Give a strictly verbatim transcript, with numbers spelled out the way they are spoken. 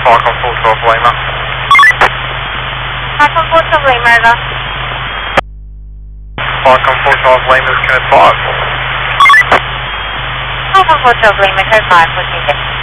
Falcon four twelve Lima. Falcon four twelve Lima, over. Falcon four twelve Lima is code five. Falcon four twelve Lima, code five, what's your